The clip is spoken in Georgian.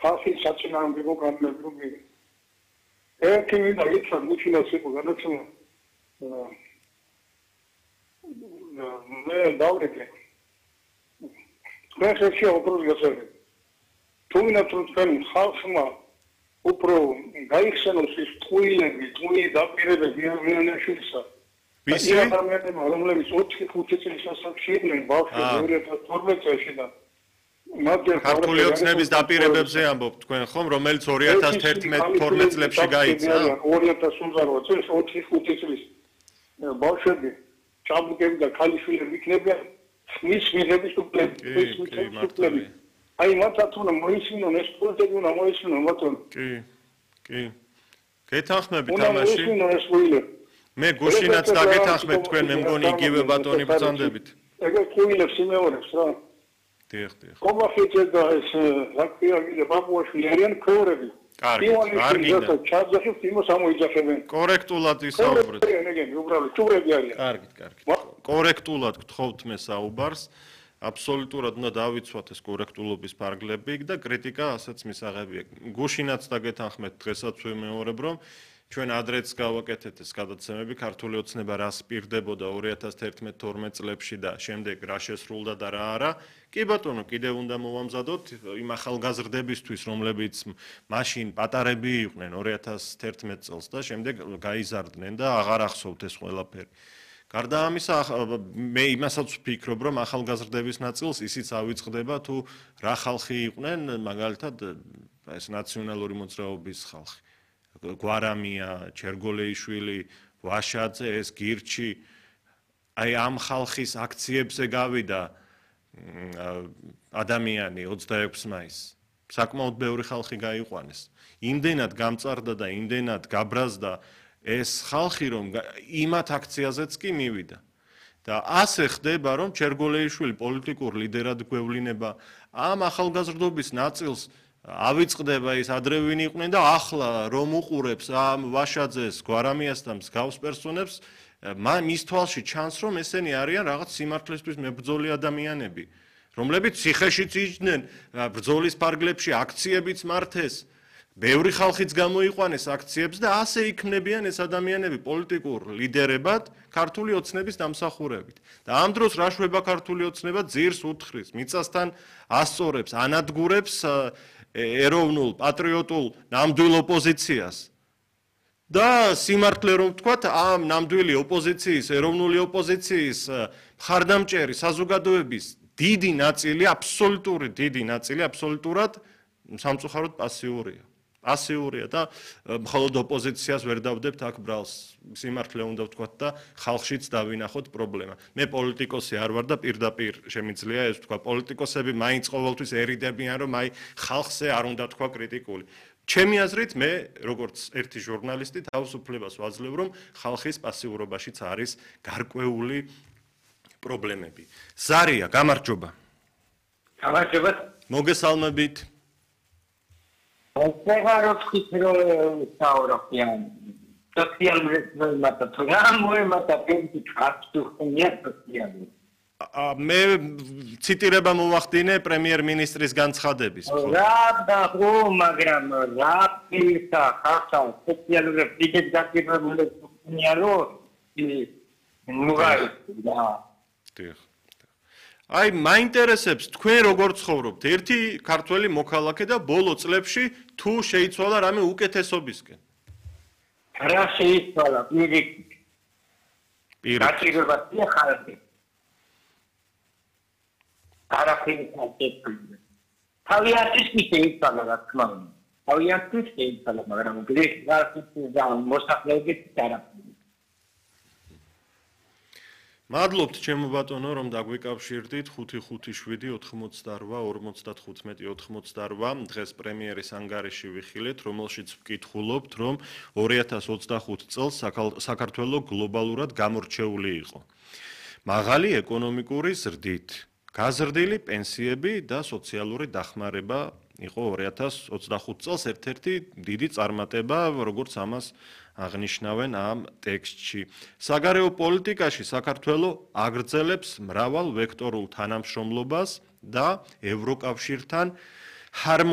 ხალხი საწინააღმდეგო განმეორებები. ერთი მინდა იცოდე მუშინას იყო განაცემა. მე დავრეკე. თქვენ ხელში უბრალოდ გასაგები. თუ მინდათ რომ თქვენ ხალხმა უფრო გაიხსენოს ის ტყუილები დაპირებები ადამიანებისა. ვისი? რომლებიც 4-5 წლის ასაკში იყვნენ ბავშვები 2012 წელში და ქართული ოცნების დაპირებებზე ამბობთ თქვენ ხომ, რომელიც 2011-12 წლებში გაიცა? 2018 წელს 4-5 წლის ბავშვები ჩაბუქები და ქალიშვილები იქნებიან ხმის მიღების უფლები. აი მათაც უნდა მოისმინონ ეს პოლიტიკა უნდა მოისმინონ მათონ. კი. გეთანხმებით თამაში. მოისმინონ ეს პოლიტიკა. მე გუშინაც დაგეთანხმეთ თქვენ მე მგონი იგივე ბატონი ბრძანდებით. ეგ კუილებს იმეორებს რა. დიახ. კომახეთე და ეს რაკიაგილე ბაბუაშვილი არიან ქორები. კარგი. ჩაძახებს იმას ამოიძახებენ. კორექტულად ისაუბრეთ. ეგენი უბრალოდ ჭურები არიან. კარგი. კორექტულად გთხოვთ მე საუბარს. აბსოლუტურად უნდა დავიცვათ ეს კორექტულობის ფარგლები და კრიტიკა ასეც მისაღებია. გუშინაც დაგეთანხმეთ დღესაც ვიმეორებ რომ ჩვენ ადრეც გავაკეთეთ ეს გადაცემები ქართული ოცნება რას პირდებოდა 2011-12 წლებში და შემდეგ რა შესრულდა და რა არა. კი ბატონო, კიდევ უნდა მოვამზადოთ იმ ახალგაზრდებისთვის, რომლებიც მაშინ პატარები იყვნენ 2011 წელს და შემდეგ გაიზარდნენ და აღარ ახსოვთ ეს ყველაფერი. გარდა ამისა, მე იმასაც ვფიქრობ, რომ ახალგაზრდების ნაწილს ისიც ავიწყდება თუ რა ხალხი იყვნენ, მაგალითად ეს ნაციონალური მოძრაობის ხალხი. გვარამია, ჩერგოლეიშვილი, ვაშაძე, ეს გირჩი, აი ამ ხალხის აქციებზე გავიდა ადამიანი 26 მაისს. საკმაოდ ბევრი ხალხი გაიყვანეს. იმდენად გამწარდა და იმდენად გაბრაზდა ეს ხალხი, რომ იმათ აქციაზეც კი მივიდა. და ასე ხდება, რომ ჩერგოლეიშვილი პოლიტიკურ ლიდერად გვევლინება ამ ახალგაზრდობის ნაწილს ავიწყდება ის ადრე ვინ იყვნენ და ახლა რომ უყურებს ამ ვაშაძეს, გვარამიას და მსგავს პერსონებს, მის თვალში ჩანს რომ ესენი არიან რაღაც სიმართლისთვის მებრძოლი ადამიანები, რომლებიც ციხეშიც იჯდნენ, ბრძოლის ფარგლებში აქციებიც მართეს, ბევრი ხალხიც გამოიყვანეს აქციებს და ასე იქმნებიან ეს ადამიანები პოლიტიკურ ლიდერებად ქართული ოცნების დამსახურებით. და ამ დროს რა შვება ქართული ოცნება ძირს უთხრის, მიწასთან ასწორებს, ანადგურებს ეროვნულ, პატრიოტულ ნამდვილ ოპოზიციას. და სიმართლე რომ ვთქვათ, ამ ნამდვილი ოპოზიციის, ეროვნული ოპოზიციის მხარდამჭერი საზოგადოების დიდი ნაწილი, აბსოლუტური დიდი ნაწილი აბსოლუტურად სამწუხაროდ პასიურია და მხოლოდ ოპოზიციას ვერ დავდებთ აქ ბრალს. სიმართლე უნდა ვთქვათ და ხალხშიც დავინახოთ პრობლემა. მე პოლიტიკოსი არ ვარ და პირდაპირ შემიძლია ეს ვთქვა. პოლიტიკოსები მაინც ყოველთვის ერიდებიან, რომ აი ხალხზე არ უნდა თქვა კრიტიკული. ჩემი აზრით მე, როგორც ერთი ჟურნალისტი, თავისუფლებას ვაძლევ, რომ ხალხის პასიურობაშიც არის გარკვეული პრობლემები. ზარია, გამარჯობა. გამარჯობა. მოგესალმებით. მე ციტირება მოვახდინე პრემიერ-მინისტრის განცხადების. მაგრამ რა პირთა ხალხა სოციალურად დიდად გაგებებული აი, მაინტერესებს თქვენ როგორ ცხოვრობთ? ერთი ქართველი მოქალაქე და ბოლო წლებში თუ შეიცვალა რამე უკეთესობისკენ? რა შეიცვალა? პირიქით. თავიანთის შეიცვალა, რა თქმა უნდა. თავიანთის შეიცვალა, მაგრამ მოსახლეობის არაფერი. მადლობთ ჩემო ბატონო რომ დაგვიკავშირდით 557-88-55-88 დღეს პრემიერის ანგარიში ვიხილეთ რომელშიც ვკითხულობთ რომ 2025 წელს საქართველო გლობალურად გამორჩეული იყო მაღალი ეკონომიკური ზრდით გაზრდილი პენსიები და სოციალური დახმარება იყო 2025 წელს ერთ-ერთი დიდი წარმატება როგორც ამას აღნიშნავენ ამ ტექსტში. საგარეო პოლიტიკაში საქართველო აგრძელებს მრავალ ვექტორულ თანამშრომლობას და ევროკავშირთან